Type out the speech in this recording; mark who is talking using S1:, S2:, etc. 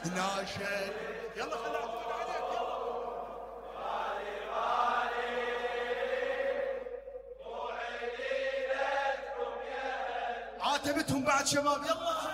S1: ناشد يلا خلينا نعتمد عليك يلا.
S2: غالي غالي روحي ليلتكم يا
S1: عاتبتهم بعد شباب يلا.